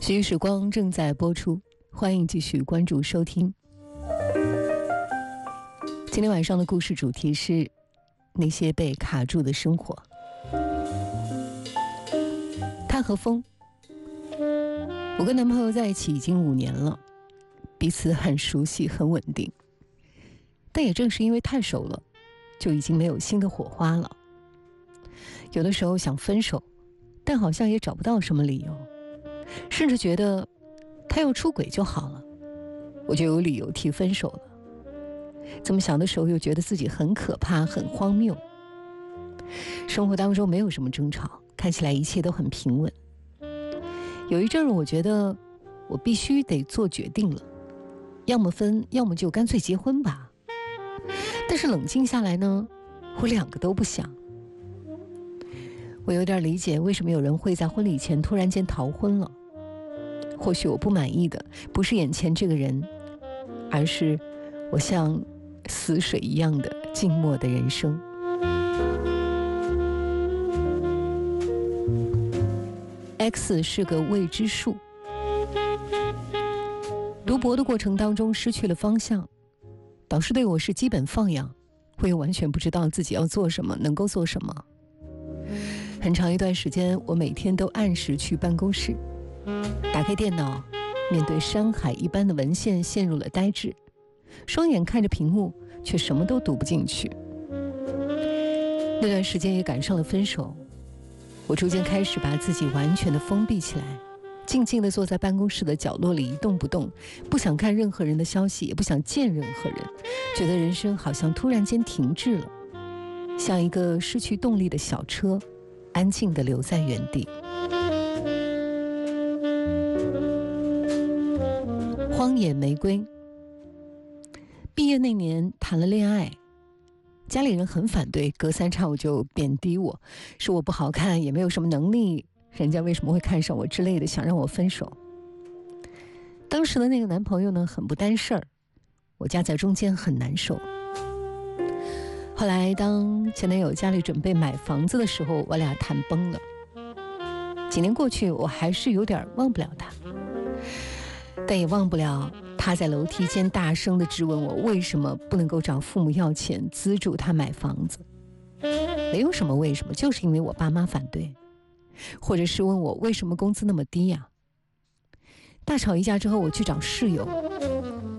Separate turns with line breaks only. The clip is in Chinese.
喜剧时光正在播出，欢迎继续关注收听。今天晚上的故事主题是那些被卡住的生活。他和风，我跟男朋友在一起已经5年了，彼此很熟悉很稳定，但也正是因为太熟了，就已经没有新的火花了。有的时候想分手，但好像也找不到什么理由，甚至觉得他要出轨就好了，我就有理由提分手了。这么想的时候，又觉得自己很可怕很荒谬。生活当中没有什么争吵，看起来一切都很平稳。有一阵儿我觉得我必须得做决定了，要么分，要么就干脆结婚吧。但是冷静下来呢，我2个都不想。我有点理解为什么有人会在婚礼前突然间逃婚了。或许我不满意的不是眼前这个人，而是我像死水一样的静默的人生。X 是个未知数。读博的过程当中失去了方向，导师对我是基本放养，我也完全不知道自己要做什么，能够做什么。很长一段时间，我每天都按时去办公室，打开电脑，面对山海一般的文献陷入了呆滞，双眼看着屏幕，却什么都读不进去。那段时间也赶上了分手，我逐渐开始把自己完全的封闭起来，静静地坐在办公室的角落里一动不动，不想看任何人的消息，也不想见任何人，觉得人生好像突然间停滞了，像一个失去动力的小车，安静地留在原地。荒野玫瑰。毕业那年谈了恋爱，家里人很反对，隔三差五就贬低我，说我不好看，也没有什么能力，人家为什么会看上我之类的，想让我分手。当时的那个男朋友呢，很不担事儿，我夹在中间很难受。后来当前男友家里准备买房子的时候，我俩谈崩了。几年过去，我还是有点忘不了他，但也忘不了他在楼梯间大声地质问我为什么不能够找父母要钱资助他买房子。没有什么为什么，就是因为我爸妈反对，或者是问我为什么工资那么低呀。大吵一架之后，我去找室友，